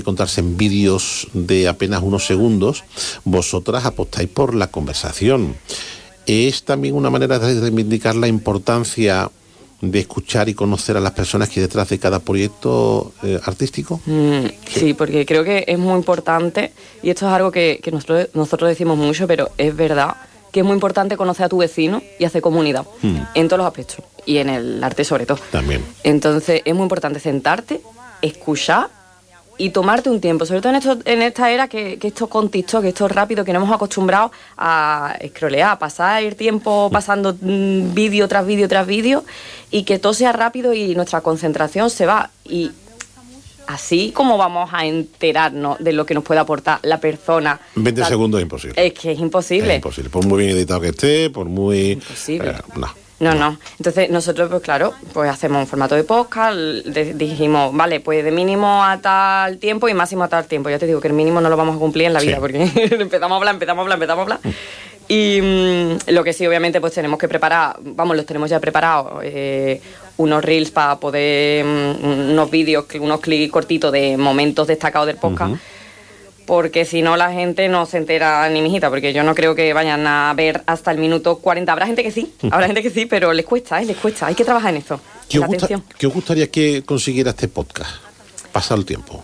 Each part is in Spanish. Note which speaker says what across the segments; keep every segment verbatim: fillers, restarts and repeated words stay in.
Speaker 1: contarse en vídeos de apenas unos segundos, vosotras apostáis por la conversación. ¿Es también una manera de reivindicar la importancia de escuchar y conocer a las personas que hay detrás de cada proyecto eh, artístico?
Speaker 2: Mm, sí. sí, porque creo que es muy importante, y esto es algo que, que nosotros, nosotros decimos mucho, pero es verdad, que es muy importante conocer a tu vecino y hacer comunidad, mm. en todos los aspectos, y en el arte sobre todo.
Speaker 1: También.
Speaker 2: Entonces es muy importante sentarte, escuchar y tomarte un tiempo, sobre todo en, esto, en esta era que, que esto con TikTok, que esto es rápido, que nos hemos acostumbrado a scrollear, a pasar el tiempo pasando mmm, vídeo tras vídeo tras vídeo, y que todo sea rápido y nuestra concentración se va. Y así como vamos a enterarnos de lo que nos puede aportar la persona.
Speaker 1: veinte segundos es imposible.
Speaker 2: Es que es imposible.
Speaker 1: Es imposible, por muy bien editado que esté, por muy...
Speaker 2: Imposible.
Speaker 1: Eh, no.
Speaker 2: No, no. Entonces nosotros, pues claro, pues hacemos un formato de podcast, de, dijimos, vale, pues de mínimo a tal tiempo y máximo a tal tiempo. Ya te digo que el mínimo no lo vamos a cumplir en la vida, sí. porque empezamos a hablar, empezamos a hablar, empezamos a hablar. Y mmm, lo que sí, obviamente, pues tenemos que preparar, vamos, los tenemos ya preparados, eh, unos reels para poder, um, unos vídeos, unos clics cortitos de momentos destacados del podcast. Uh-huh. Porque si no la gente no se entera ni mijita, porque yo no creo que vayan a ver hasta el minuto cuarenta. Habrá gente que sí, habrá gente que sí, pero les cuesta, ¿eh? les cuesta, hay que trabajar en esto.
Speaker 1: ¿Qué, os, gusta, ¿qué os gustaría que consiguiera este podcast? Pasar el tiempo.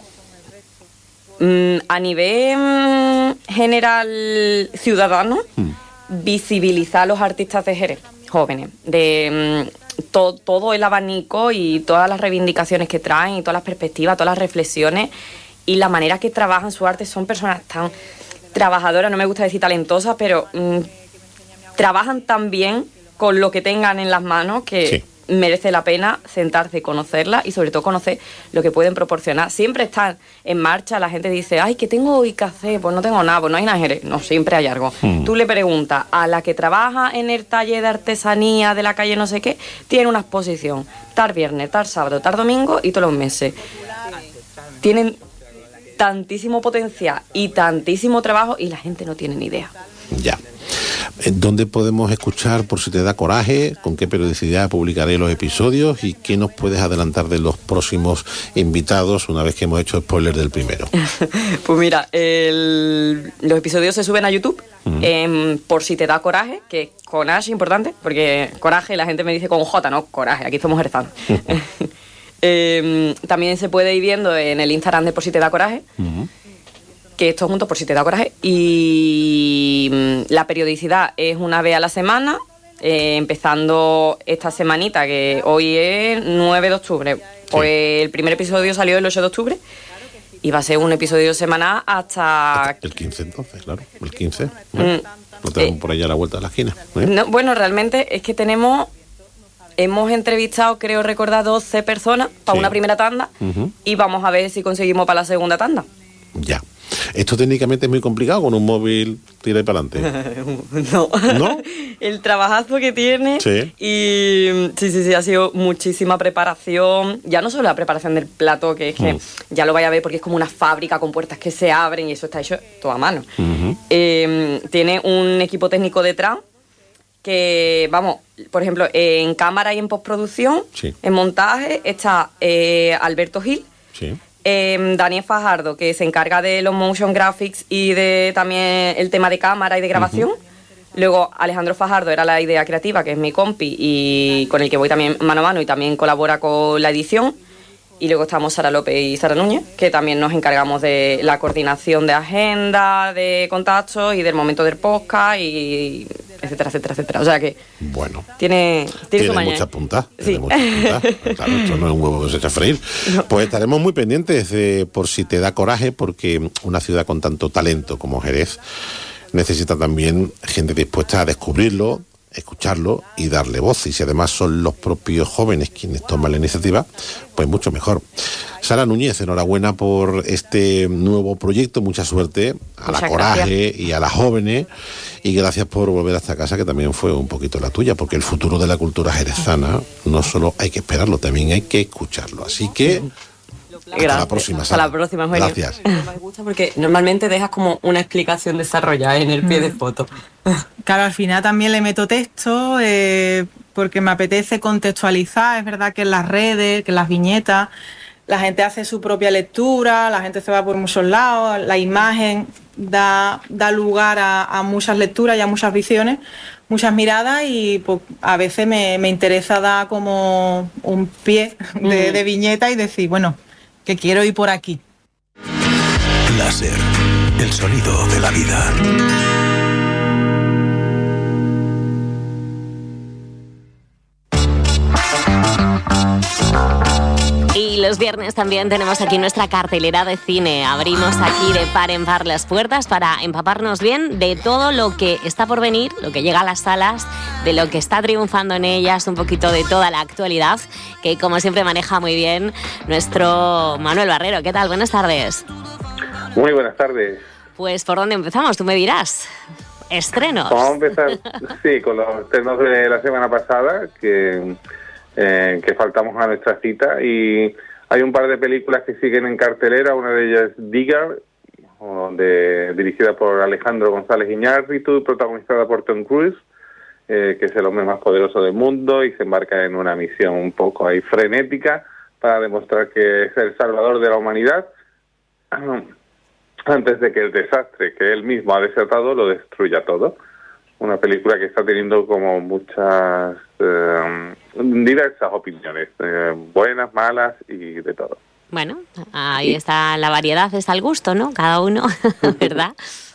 Speaker 2: Mm, a nivel mm, general ciudadano, mm. visibilizar a los artistas de Jerez, jóvenes, de mm, to, todo el abanico y todas las reivindicaciones que traen y todas las perspectivas, todas las reflexiones y la manera que trabajan su arte. Son personas tan trabajadoras, no me gusta decir talentosas, pero mmm, trabajan tan bien con lo que tengan en las manos que sí. merece la pena sentarse y conocerlas, y sobre todo conocer lo que pueden proporcionar. Siempre están en marcha, la gente dice, ay, ¿qué tengo hoy que hacer? Pues no tengo nada, pues no hay nada en Jerez. No, siempre hay algo. Hmm. Tú le preguntas a la que trabaja en el taller de artesanía de la calle no sé qué, tiene una exposición, tal viernes, tal sábado, tal domingo y todos los meses. Tienen tantísimo potencial y tantísimo trabajo y la gente no tiene ni idea.
Speaker 1: Ya. ¿Dónde podemos escuchar Por si te da coraje? ¿Con qué periodicidad publicaré los episodios? ¿Y qué nos puedes adelantar de los próximos invitados una vez que hemos hecho spoiler del primero?
Speaker 2: Pues mira, el, los episodios se suben a YouTube, uh-huh. en Por si te da coraje, que es con H importante, porque coraje la gente me dice con J, no, coraje, aquí somos jerezanos. Eh, también se puede ir viendo en el Instagram de Por si te da coraje, uh-huh. que esto junto Por si te da coraje, y mm, la periodicidad es una vez a la semana, eh, empezando esta semanita, que hoy es nueve de octubre, pues sí. el primer episodio salió el ocho de octubre y va a ser un episodio semanal hasta...
Speaker 1: hasta el quince entonces, claro, el quince, bueno, mm, lo tenemos eh, por allá a la vuelta de la esquina, ¿eh?
Speaker 2: No, bueno, realmente es que tenemos... Hemos entrevistado, creo recordar, doce personas para sí. una primera tanda, uh-huh. y vamos a ver si conseguimos para la segunda tanda.
Speaker 1: Ya. Esto técnicamente es muy complicado, con un móvil tira y para adelante.
Speaker 2: No.
Speaker 1: ¿No?
Speaker 2: El trabajazo que tiene.
Speaker 1: Sí.
Speaker 2: Y sí, sí, sí, ha sido muchísima preparación. Ya no solo la preparación del plato, que es que mm. ya lo vaya a ver porque es como una fábrica con puertas que se abren y eso está hecho todo a mano. Uh-huh. Eh, tiene un equipo técnico detrás que, vamos, por ejemplo, en cámara y en postproducción, sí. en montaje, está eh, Alberto Gil,
Speaker 1: sí.
Speaker 2: eh, Daniel Fajardo, que se encarga de los motion graphics y de también el tema de cámara y de grabación. Uh-huh. Luego Alejandro Fajardo era la idea creativa, que es mi compi, y con el que voy también mano a mano y también colabora con la edición. Y luego estamos Sara López y Sara Núñez, que también nos encargamos de la coordinación de agenda, de contactos y del momento del podcast, y etcétera, etcétera, etcétera. O sea que
Speaker 1: bueno,
Speaker 2: tiene, tiene,
Speaker 1: tiene
Speaker 2: su
Speaker 1: muchas puntas.
Speaker 2: Sí.
Speaker 1: Tiene muchas puntas. Claro, esto no es un huevo que se echa a freír. No. Pues estaremos muy pendientes de Por si te da coraje, porque una ciudad con tanto talento como Jerez necesita también gente dispuesta a descubrirlo, escucharlo y darle voz. Y si además son los propios jóvenes quienes toman la iniciativa, pues mucho mejor. Sara Núñez, enhorabuena por este nuevo proyecto, mucha suerte a Muchas la Coraje gracias. Y a las jóvenes, y gracias por volver a esta casa, que también fue un poquito la tuya, porque el futuro de la cultura jerezana no solo hay que esperarlo, también hay que escucharlo. Así que hasta Gracias. la próxima, Sara.
Speaker 2: Hasta la próxima, Eugenio.
Speaker 1: Gracias.
Speaker 2: Me gusta porque normalmente dejas como una explicación desarrollada en el pie de foto.
Speaker 3: Claro, al final también le meto texto, eh, porque me apetece contextualizar. Es verdad que en las redes, que en las viñetas, la gente hace su propia lectura, la gente se va por muchos lados, la imagen da, da lugar a, a muchas lecturas y a muchas visiones, muchas miradas, y pues, a veces me, me interesa dar como un pie de, de viñeta y decir, bueno, que quiero ir por aquí.
Speaker 4: Láser, el sonido de la vida.
Speaker 5: Y los viernes también tenemos aquí nuestra cartelera de cine. Abrimos aquí de par en par las puertas para empaparnos bien de todo lo que está por venir, lo que llega a las salas, de lo que está triunfando en ellas, un poquito de toda la actualidad, que como siempre maneja muy bien nuestro Manuel Barrero. ¿Qué tal? Buenas tardes.
Speaker 6: Muy buenas tardes.
Speaker 5: Pues, ¿por dónde empezamos? Tú me dirás. Estrenos.
Speaker 6: Vamos a empezar, sí, con los estrenos de la semana pasada, que... Eh, que faltamos a nuestra cita, y hay un par de películas que siguen en cartelera. Una de ellas es Digger, de, dirigida por Alejandro González Iñárritu, protagonizada por Tom Cruise, eh, que es el hombre más poderoso del mundo y se embarca en una misión un poco ahí frenética para demostrar que es el salvador de la humanidad antes de que el desastre que él mismo ha desatado lo destruya todo. Una película que está teniendo como muchas, eh, diversas opiniones, eh, buenas, malas y de todo.
Speaker 5: Bueno, ahí está la variedad, está al gusto, ¿no? Cada uno, ¿verdad?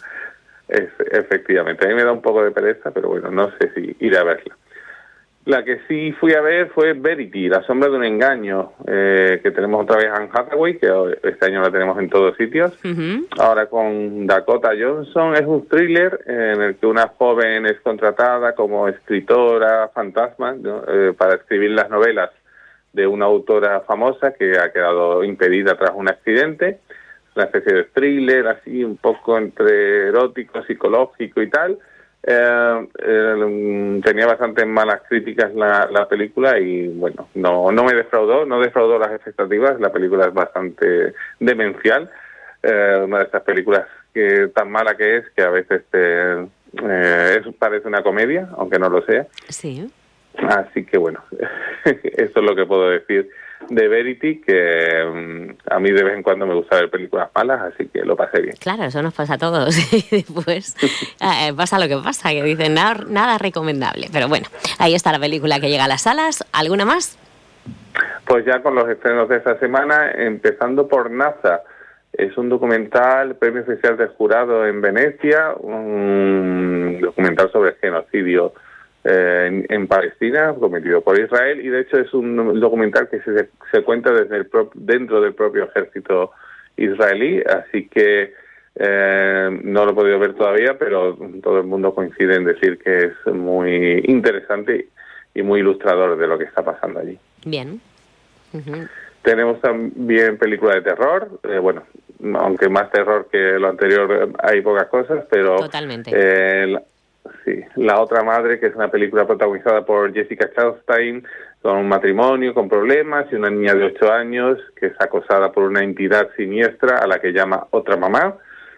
Speaker 6: Es, efectivamente, a mí me da un poco de pereza, pero bueno, no sé si iré a verla. La que sí fui a ver fue Verity, La sombra de un engaño, eh, que tenemos otra vez Anne Hathaway, que este año la tenemos en todos sitios. Uh-huh. Ahora con Dakota Johnson. Es un thriller en el que una joven es contratada como escritora fantasma, ¿no? eh, para escribir las novelas de una autora famosa que ha quedado impedida tras un accidente. Una especie de thriller, así un poco entre erótico, psicológico y tal. Eh, eh, tenía bastantes malas críticas la, la película y bueno, no no me defraudó, no defraudó las expectativas. La película es bastante demencial, eh, una de estas películas que tan mala que es que a veces te, eh, es, parece una comedia, aunque no lo sea.
Speaker 5: Sí.
Speaker 6: Así que bueno, eso es lo que puedo decir de Verity, que um, a mí de vez en cuando me gusta ver películas malas, así que lo pasé bien.
Speaker 5: Claro, eso nos pasa a todos. Y después eh, pasa lo que pasa, que dicen nada, nada recomendable. Pero bueno, ahí está la película que llega a las salas. ¿Alguna más?
Speaker 6: Pues ya con los estrenos de esta semana, empezando por NASA. Es un documental, premio oficial del jurado en Venecia, un documental sobre el genocidio Eh, en, en Palestina, cometido por Israel, y de hecho es un documental que se, se cuenta desde el pro, dentro del propio ejército israelí, así que eh, no lo he podido ver todavía, pero todo el mundo coincide en decir que es muy interesante y muy ilustrador de lo que está pasando allí.
Speaker 5: Bien. Uh-huh.
Speaker 6: Tenemos también película de terror, eh, bueno, aunque más terror que lo anterior hay pocas cosas, pero
Speaker 5: totalmente.
Speaker 6: Eh, la, Sí, La otra madre, que es una película protagonizada por Jessica Chastain, con un matrimonio con problemas y una niña de ocho años que es acosada por una entidad siniestra a la que llama otra mamá.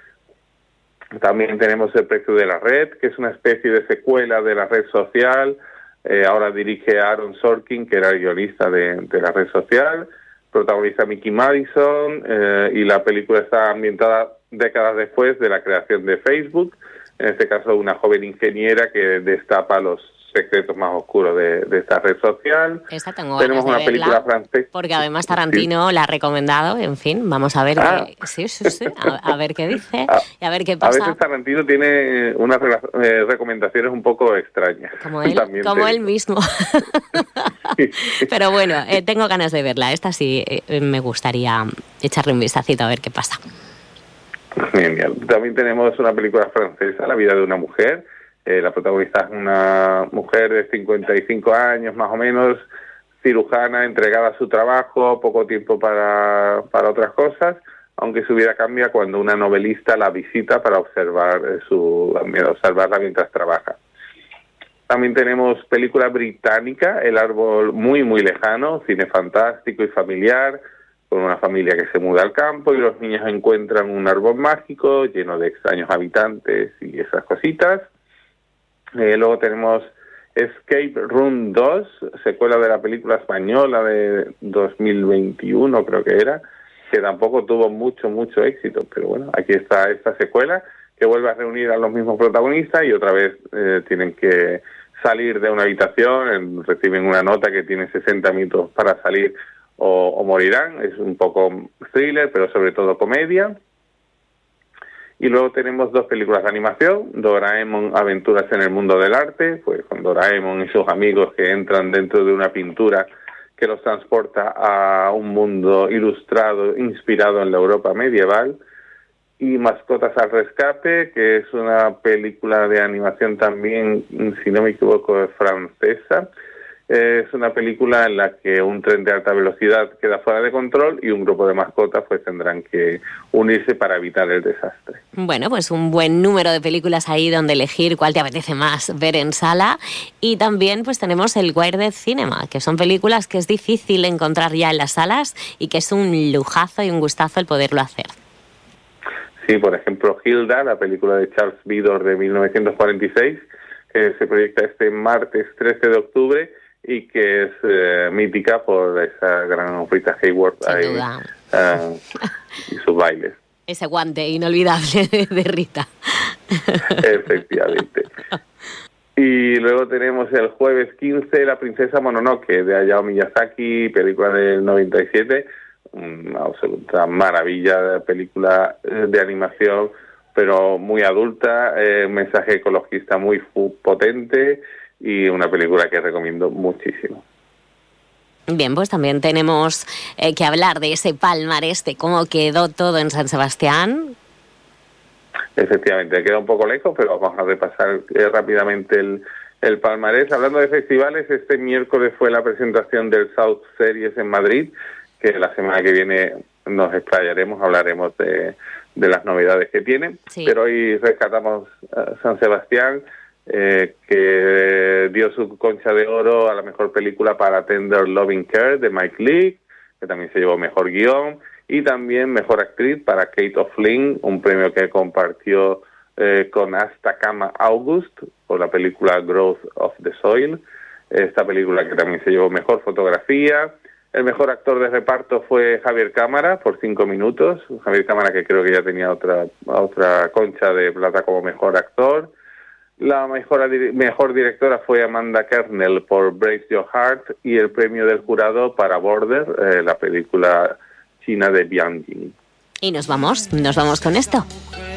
Speaker 6: También tenemos El precio de la red, que es una especie de secuela de La red social. Eh, ahora dirige a Aaron Sorkin, que era el guionista de, de La red social. Protagoniza Mickey Madison, eh, y la película está ambientada décadas después de la creación de Facebook. En este caso, una joven ingeniera que destapa los secretos más oscuros de, de esta red social.
Speaker 5: Esta tengo
Speaker 6: Tenemos
Speaker 5: ganas
Speaker 6: una
Speaker 5: de
Speaker 6: película
Speaker 5: verla,
Speaker 6: francesa.
Speaker 5: porque además Tarantino sí. la ha recomendado. En fin, vamos a ver
Speaker 6: ah.
Speaker 5: qué, sí, sí, sí, a, a ver qué dice
Speaker 6: a,
Speaker 5: y a ver qué pasa.
Speaker 6: A veces Tarantino tiene unas eh, recomendaciones un poco extrañas.
Speaker 5: Como él, como él mismo. sí. Pero bueno, eh, tengo ganas de verla. Esta sí eh, me gustaría echarle un vistacito a ver qué pasa.
Speaker 6: Genial. También tenemos una película francesa, La vida de una mujer. Eh, la protagonista es una mujer de cincuenta y cinco años, más o menos, cirujana, entregada a su trabajo, poco tiempo para, para otras cosas, aunque su vida cambia cuando una novelista la visita para observar su, observarla mientras trabaja. También tenemos película británica, El árbol muy, muy lejano, cine fantástico y familiar, con una familia que se muda al campo y los niños encuentran un árbol mágico lleno de extraños habitantes y esas cositas. Eh, luego tenemos Escape Room dos, secuela de la película española de dos mil veintiuno, creo que era, que tampoco tuvo mucho, mucho éxito. Pero bueno, aquí está esta secuela que vuelve a reunir a los mismos protagonistas y otra vez eh, tienen que salir de una habitación, reciben una nota que tiene sesenta minutos para salir o, o morirán. Es un poco thriller, pero sobre todo comedia. Y luego tenemos dos películas de animación, Doraemon, Aventuras en el Mundo del Arte, pues con Doraemon y sus amigos que entran dentro de una pintura que los transporta a un mundo ilustrado, inspirado en la Europa medieval. Y Mascotas al Rescate, que es una película de animación también, si no me equivoco, francesa. Es una película en la que un tren de alta velocidad queda fuera de control y un grupo de mascotas pues tendrán que unirse para evitar el desastre.
Speaker 5: Bueno, pues un buen número de películas ahí donde elegir cuál te apetece más ver en sala. Y también pues tenemos el Wired Cinema, que son películas que es difícil encontrar ya en las salas y que es un lujazo y un gustazo el poderlo hacer.
Speaker 6: Sí, por ejemplo, Hilda, la película de Charles Vidor de mil novecientos cuarenta y seis, que se proyecta este martes trece de octubre y que es eh, mítica por esa gran Rita Hayworth ahí, uh, y sus bailes.
Speaker 5: Ese guante inolvidable de, de Rita.
Speaker 6: Efectivamente. Y luego tenemos el jueves quince La Princesa Mononoke de Hayao Miyazaki, película del noventa y siete, una absoluta maravilla de película de animación, pero muy adulta, eh, un mensaje ecologista muy potente y una película que recomiendo muchísimo.
Speaker 5: Bien, pues también tenemos eh, que hablar de ese palmarés, de cómo quedó todo en San Sebastián.
Speaker 6: Efectivamente, queda un poco lejos, pero vamos a repasar eh, rápidamente el, el palmarés. Hablando de festivales, este miércoles fue la presentación del South Series en Madrid, que la semana que viene nos explayaremos, hablaremos de, de las novedades que tiene. Sí. Pero hoy rescatamos uh, San Sebastián, eh, que dio su concha de oro a la mejor película para Tender Loving Care de Mike Leigh, que también se llevó mejor guión, y también mejor actriz para Kate O'Flynn, un premio que compartió eh, con Asta Kama August por la película Growth of the Soil. Esta película que también se llevó mejor fotografía. El mejor actor de reparto fue Javier Cámara por cinco minutos. Javier Cámara, que creo que ya tenía otra otra concha de plata como mejor actor. La mejor, mejor directora fue Amanda Kernell por Brace Your Heart, y el premio del jurado para Border, eh, la película china de Bian Jing.
Speaker 5: Y nos vamos, nos vamos con esto.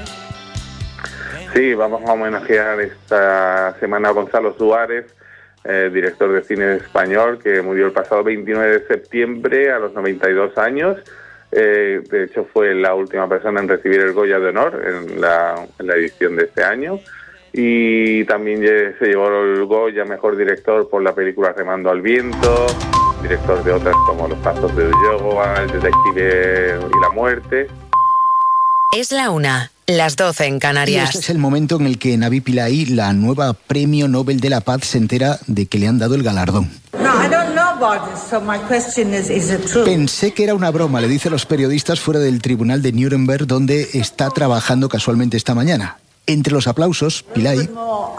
Speaker 6: Sí, vamos a homenajear esta semana a Gonzalo Suárez, eh, director de cine español, que murió el pasado veintinueve de septiembre a los noventa y dos años. Eh, de hecho, fue la última persona en recibir el Goya de Honor en la, en la edición de este año. Y también se llevó el Goya Mejor Director por la película Remando al Viento, director de otras como Los Pasos de Ulloa, El Detective y la Muerte.
Speaker 7: Es la una, las doce en Canarias.
Speaker 8: Y este es el momento en el que Navi Pillay, la nueva Premio Nobel de la Paz, se entera de que le han dado el galardón.
Speaker 9: No, I don't know about this, so my question is, is it true?
Speaker 8: Pensé que era una broma, le dice a los periodistas fuera del tribunal de Nuremberg, donde está trabajando casualmente esta mañana. Entre los aplausos, Pillay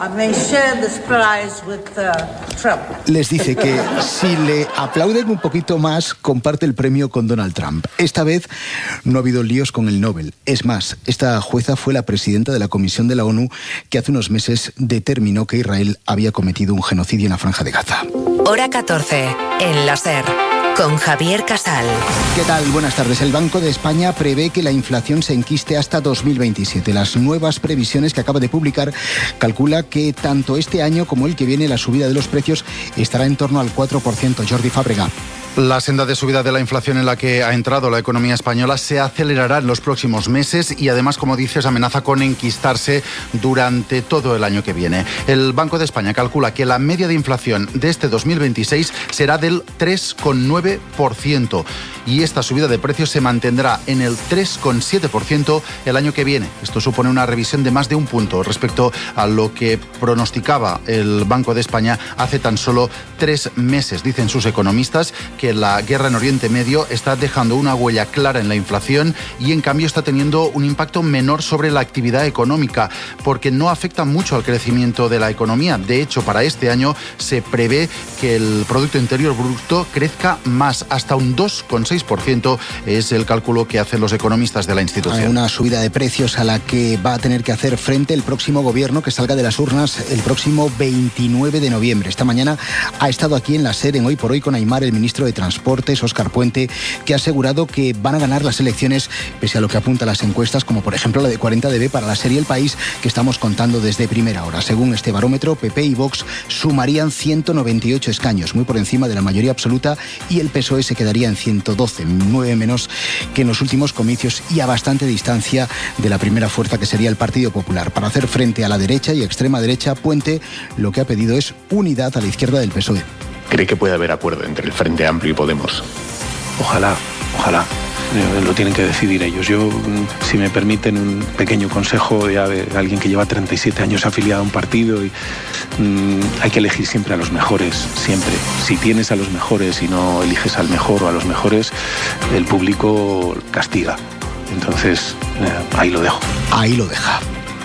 Speaker 8: les dice que si le aplauden un poquito más, comparte el premio con Donald Trump. Esta vez no ha habido líos con el Nobel. Es más, esta jueza fue la presidenta de la Comisión de la ONU que hace unos meses determinó que Israel había cometido un genocidio en la Franja de Gaza.
Speaker 7: Hora catorce, en la SER, con Javier Casal.
Speaker 8: ¿Qué tal? Buenas tardes. El Banco de España prevé que la inflación se enquiste hasta dos mil veintisiete. Las nuevas previsiones que acaba de publicar calcula que tanto este año como el que viene la subida de los precios estará en torno al cuatro por ciento. Jordi Fábrega.
Speaker 10: La senda de subida de la inflación en la que ha entrado la economía española se acelerará en los próximos meses y además, como dices, amenaza con enquistarse durante todo el año que viene. El Banco de España calcula que la media de inflación de este dos mil veintiséis será del tres coma nueve por ciento y esta subida de precios se mantendrá en el tres coma siete por ciento el año que viene. Esto supone una revisión de más de un punto respecto a lo que pronosticaba el Banco de España hace tan solo tres meses. Dicen sus economistas que que la guerra en Oriente Medio está dejando una huella clara en la inflación y en cambio está teniendo un impacto menor sobre la actividad económica, porque no afecta mucho al crecimiento de la economía. De hecho, para este año se prevé que el Producto Interior Bruto crezca más, hasta un dos coma seis por ciento es el cálculo que hacen los economistas de la institución.
Speaker 8: Una subida de precios a la que va a tener que hacer frente el próximo gobierno que salga de las urnas el próximo veintinueve de noviembre. Esta mañana ha estado aquí en la SER, en Hoy por Hoy con Aimar, el ministro de Transportes, Óscar Puente, que ha asegurado que van a ganar las elecciones pese a lo que apuntan las encuestas, como por ejemplo la de cuarenta D B para la serie El País, que estamos contando desde primera hora. Según este barómetro, P P y Vox sumarían ciento noventa y ocho escaños, muy por encima de la mayoría absoluta, y el P S O E se quedaría en ciento doce, nueve menos que en los últimos comicios y a bastante distancia de la primera fuerza, que sería el Partido Popular. Para hacer frente a la derecha y extrema derecha, Puente lo que ha pedido es unidad a la izquierda del P S O E.
Speaker 11: ¿Cree que puede haber acuerdo entre el Frente Amplio y Podemos?
Speaker 12: Ojalá, ojalá. Lo tienen que decidir ellos. Yo, si me permiten un pequeño consejo ya de alguien que lleva treinta y siete años afiliado a un partido, y mmm, hay que elegir siempre a los mejores, siempre. Si tienes a los mejores y no eliges al mejor o a los mejores, el público castiga. Entonces, eh, ahí lo dejo.
Speaker 8: Ahí lo deja.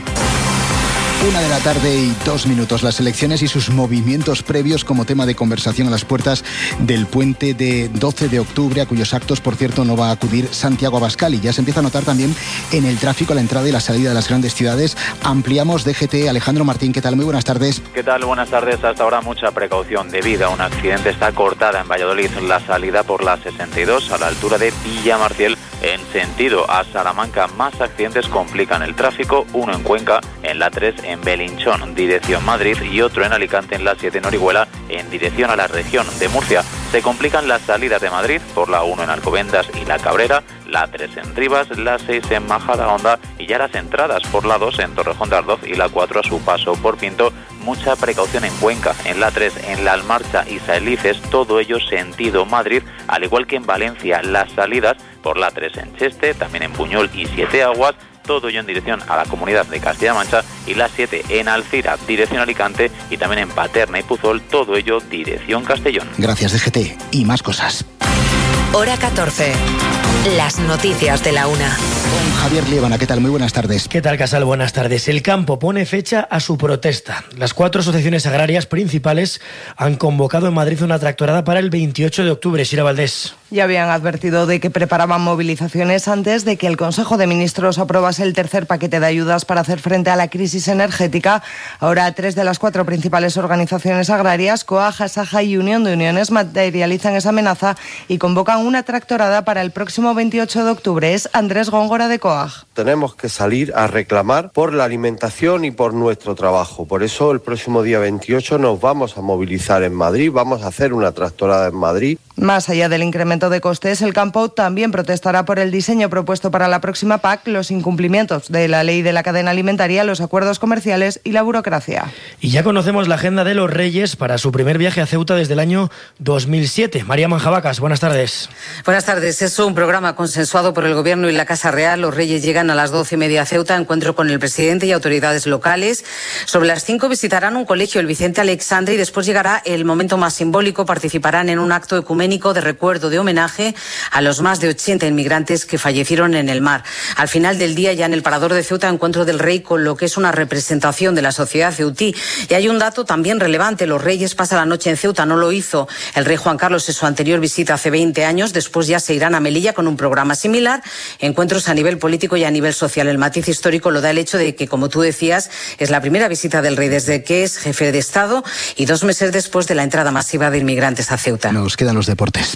Speaker 8: Una de la tarde y dos minutos. Las elecciones y sus movimientos previos como tema de conversación a las puertas del puente de doce de octubre, a cuyos actos, por cierto, no va a acudir Santiago Abascal. Y ya se empieza a notar también en el tráfico a la entrada y la salida de las grandes ciudades. Ampliamos D G T. Alejandro Martín, ¿qué tal? Muy buenas tardes.
Speaker 13: ¿Qué tal? Buenas tardes. Hasta ahora mucha precaución debido a un accidente. Está cortada en Valladolid la salida por la sesenta y dos a la altura de Villamarciel en sentido a Salamanca. Más accidentes complican el tráfico, uno en Cuenca, en la tres en Belinchón, dirección Madrid, y otro en Alicante, en la siete en Orihuela, en dirección a la región de Murcia. Se complican las salidas de Madrid por la uno en Alcobendas y La Cabrera, la tres en Rivas, la seis en Majadahonda y ya las entradas por la dos en Torrejón de Ardoz y la cuatro a su paso por Pinto. Mucha precaución en Cuenca, en la tres en La Almarcha y Saelices, todo ello sentido Madrid, al igual que en Valencia, las salidas por la tres en Cheste, también en Buñol y Siete Aguas, todo ello en dirección a la Comunidad de Castilla-La Mancha, y la siete en Alcira, dirección Alicante, y también en Paterna y Puzol, todo ello dirección Castellón.
Speaker 8: Gracias, D G T. Y más cosas.
Speaker 7: Hora catorce. Las noticias de la una.
Speaker 8: Con Javier Liébana, ¿qué tal? Muy buenas tardes.
Speaker 14: ¿Qué tal, Casal? Buenas tardes. El campo pone fecha a su protesta. Las cuatro asociaciones agrarias principales han convocado en Madrid una tractorada para el veintiocho de octubre. Sira Valdés.
Speaker 15: Ya habían advertido de que preparaban movilizaciones antes de que el Consejo de Ministros aprobase el tercer paquete de ayudas para hacer frente a la crisis energética. Ahora, tres de las cuatro principales organizaciones agrarias, COAG, ASAJA y Unión de Uniones, materializan esa amenaza y convocan una tractorada para el próximo veintiocho de octubre. Es Andrés Góngora de COAG.
Speaker 16: Tenemos que salir a reclamar por la alimentación y por nuestro trabajo. Por eso el próximo día veintiocho nos vamos a movilizar en Madrid, vamos a hacer una tractorada en Madrid.
Speaker 15: Más allá del incremento de costes, el campo también protestará por el diseño propuesto para la próxima P A C, los incumplimientos de la ley de la cadena alimentaria, los acuerdos comerciales y la burocracia.
Speaker 14: Y ya conocemos la agenda de los Reyes para su primer viaje a Ceuta desde el año dos mil siete. María Manjabacas, buenas tardes.
Speaker 17: Buenas tardes. Es un programa consensuado por el Gobierno y la Casa Real. Los Reyes llegan a las doce y media a Ceuta, encuentro con el presidente y autoridades locales. Sobre las cinco visitarán un colegio, el Vicente Alexandre, y después llegará el momento más simbólico. Participarán en un acto ecuménico de recuerdo, de homenaje a los más de ochenta inmigrantes que fallecieron en el mar. Al final del día, ya en el Parador de Ceuta, encuentro del Rey con lo que es una representación de la sociedad ceutí. Y hay un dato también relevante. Los Reyes pasan la noche en Ceuta. No lo hizo el rey Juan Carlos en su anterior visita hace veinte años. Después ya se irán a Melilla con un programa similar. Encuentros a nivel político y a nivel social. El matiz histórico lo da el hecho de que, como tú decías, es la primera visita del Rey desde que es jefe de Estado y dos meses después de la entrada masiva de inmigrantes a Ceuta.
Speaker 8: Nos quedan los deportes.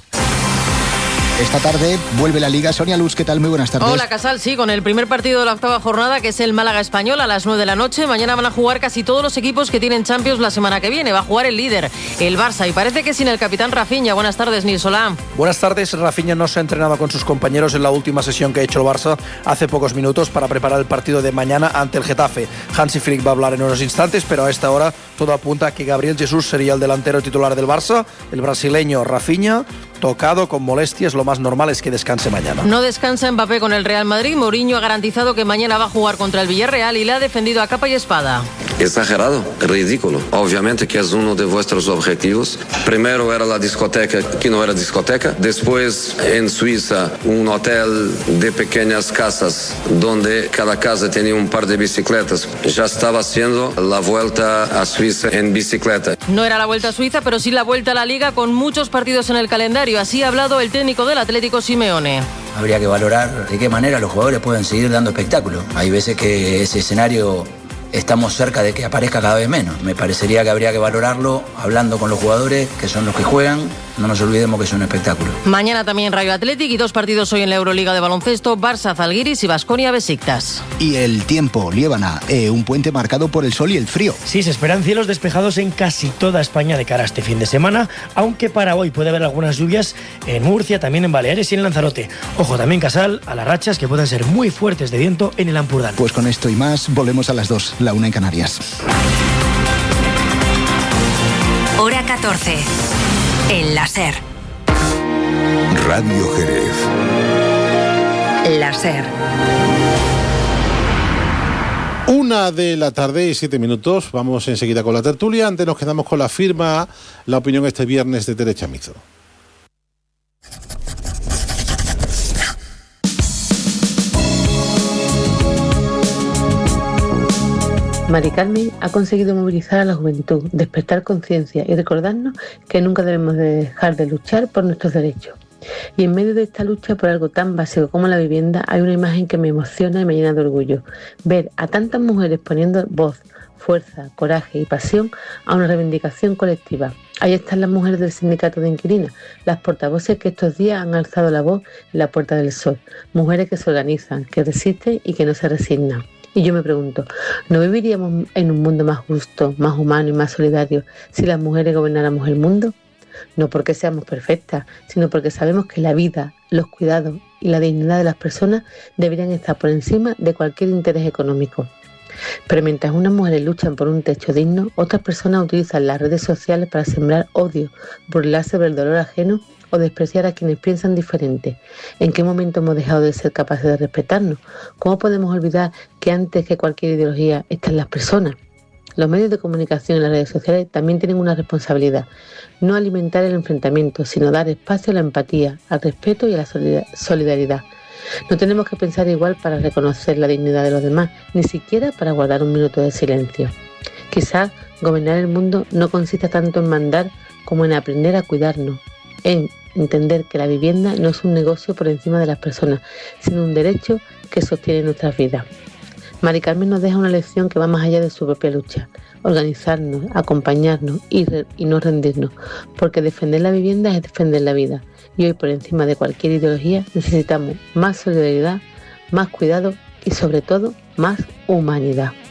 Speaker 8: Esta tarde vuelve la Liga. Sonia Luz, ¿qué tal? Muy buenas tardes.
Speaker 18: Hola, Casal, sí, con el primer partido de la octava jornada, que es el Málaga Español, a las nueve de la noche. Mañana van a jugar casi todos los equipos que tienen Champions la semana que viene. Va a jugar el líder, el Barça, y parece que sin el capitán Rafinha. Buenas tardes, Nils Solá.
Speaker 19: Buenas tardes. Rafinha no se ha entrenado con sus compañeros en la última sesión que ha hecho el Barça hace pocos minutos para preparar el partido de mañana ante el Getafe. Hansi Flick va a hablar en unos instantes, pero a esta hora todo apunta a que Gabriel Jesús sería el delantero titular del Barça. El brasileño Rafinha, tocado con molestias, lo más normal es que descanse mañana.
Speaker 18: No descansa Mbappé con el Real Madrid. Mourinho ha garantizado que mañana va a jugar contra el Villarreal y le ha defendido a capa y espada.
Speaker 20: exagerado, ridículo. Obviamente que es uno de vuestros objetivos. Primero era la discoteca, que no era discoteca. Después en Suiza un hotel de pequeñas casas donde cada casa tenía un par de bicicletas. Ya estaba haciendo la vuelta a Suiza en bicicleta.
Speaker 18: No era la vuelta a Suiza, pero sí la vuelta a la Liga con muchos partidos en el calendario. Así ha hablado el técnico del Atlético, Simeone.
Speaker 21: Habría que valorar de qué manera los jugadores pueden seguir dando espectáculo. Hay veces que ese escenario estamos cerca de que aparezca cada vez menos. Me parecería que habría que valorarlo hablando con los jugadores, que son los que juegan. No nos olvidemos que es un espectáculo.
Speaker 18: Mañana también Rayo Athletic y dos partidos hoy en la Euroliga de baloncesto, Barça Zalgiris y Baskonia Besiktas.
Speaker 8: Y el tiempo, Liébana, eh, un puente marcado por el sol y el frío.
Speaker 14: Sí, se esperan cielos despejados en casi toda España de cara a este fin de semana, aunque para hoy puede haber algunas lluvias en Murcia, también en Baleares y en Lanzarote. Ojo también, Casal, a las rachas que pueden ser muy fuertes de viento en el Ampurdán.
Speaker 8: Pues con esto y más, volvemos a las dos, la una en Canarias.
Speaker 7: Hora catorce. En la SER.
Speaker 4: Radio Jerez.
Speaker 7: La SER.
Speaker 1: Una de la tarde y siete minutos. Vamos enseguida con la tertulia. Antes nos quedamos con la firma, la opinión este viernes de Tere Chamizo.
Speaker 22: Mari Carmen ha conseguido movilizar a la juventud, despertar conciencia y recordarnos que nunca debemos de dejar de luchar por nuestros derechos. Y en medio de esta lucha por algo tan básico como la vivienda hay una imagen que me emociona y me llena de orgullo. Ver a tantas mujeres poniendo voz, fuerza, coraje y pasión a una reivindicación colectiva. Ahí están las mujeres del sindicato de inquilinas, las portavoces que estos días han alzado la voz en la Puerta del Sol. Mujeres que se organizan, que resisten y que no se resignan. Y yo me pregunto, ¿no viviríamos en un mundo más justo, más humano y más solidario si las mujeres gobernáramos el mundo? No porque seamos perfectas, sino porque sabemos que la vida, los cuidados y la dignidad de las personas deberían estar por encima de cualquier interés económico. Pero mientras unas mujeres luchan por un techo digno, otras personas utilizan las redes sociales para sembrar odio, burlarse del dolor ajeno o despreciar a quienes piensan diferente. ¿En qué momento hemos dejado de ser capaces de respetarnos? ¿Cómo podemos olvidar que antes que cualquier ideología están las personas? Los medios de comunicación y las redes sociales también tienen una responsabilidad: no alimentar el enfrentamiento, sino dar espacio a la empatía, al respeto y a la solidaridad. No tenemos que pensar igual para reconocer la dignidad de los demás, ni siquiera para guardar un minuto de silencio. Quizás gobernar el mundo no consista tanto en mandar como en aprender a cuidarnos, en entender que la vivienda no es un negocio por encima de las personas, sino un derecho que sostiene nuestras vidas. Mari Carmen nos deja una lección que va más allá de su propia lucha: organizarnos, acompañarnos y, re- y no rendirnos, porque defender la vivienda es defender la vida. Y hoy, por encima de cualquier ideología, necesitamos más solidaridad, más cuidado y, sobre todo, más humanidad.